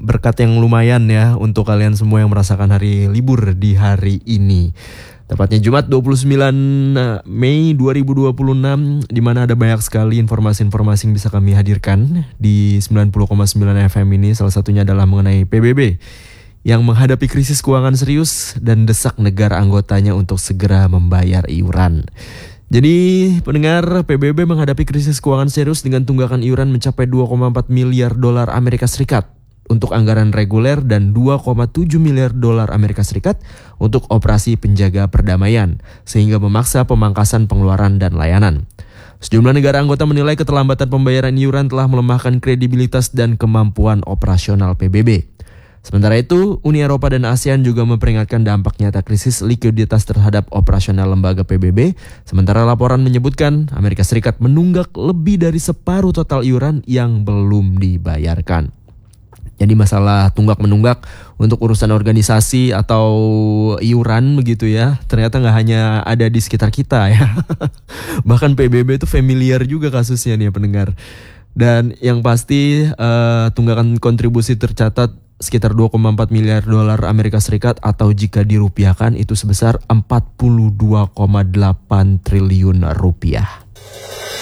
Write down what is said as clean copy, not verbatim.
berkat yang lumayan ya untuk kalian semua yang merasakan hari libur di hari ini. Tepatnya Jumat 29 Mei 2026, di mana ada banyak sekali informasi-informasi yang bisa kami hadirkan di 90,9 FM ini. Salah satunya adalah mengenai PBB yang menghadapi krisis keuangan serius dan desak negara anggotanya untuk segera membayar iuran. Jadi pendengar, PBB menghadapi krisis keuangan serius dengan tunggakan iuran mencapai 2,4 miliar dolar Amerika Serikat untuk anggaran reguler dan 2,7 miliar dolar Amerika Serikat untuk operasi penjaga perdamaian, sehingga memaksa pemangkasan pengeluaran dan layanan. Sejumlah negara anggota menilai keterlambatan pembayaran iuran telah melemahkan kredibilitas dan kemampuan operasional PBB. Sementara itu, Uni Eropa dan ASEAN juga memperingatkan dampak nyata krisis likuiditas terhadap operasional lembaga PBB, sementara laporan menyebutkan Amerika Serikat menunggak lebih dari separuh total iuran yang belum dibayarkan. Jadi masalah tunggak-menunggak untuk urusan organisasi atau iuran begitu ya, ternyata nggak hanya ada di sekitar kita ya. Bahkan PBB itu familiar juga kasusnya nih ya pendengar. Dan yang pasti tunggakan kontribusi tercatat sekitar 2,4 miliar dolar Amerika Serikat atau jika dirupiahkan itu sebesar 42,8 triliun rupiah.